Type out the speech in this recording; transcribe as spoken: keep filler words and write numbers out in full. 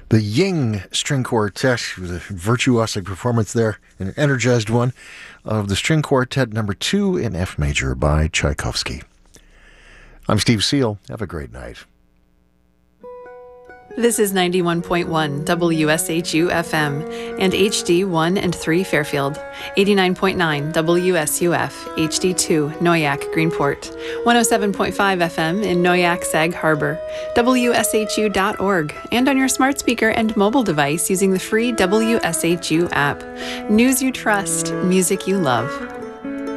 The Ying String Quartet with a virtuosic performance there, an energized one, of the String Quartet number two in F major by Tchaikovsky. I'm Steve Seal. Have a great night. This is ninety-one point one W S H U F M and H D one and three Fairfield, eighty-nine point nine W S U F, H D two Noyak Greenport, one oh seven point five F M in Noyak Sag Harbor, W S H U dot org, and on your smart speaker and mobile device using the free W S H U app. News you trust, music you love.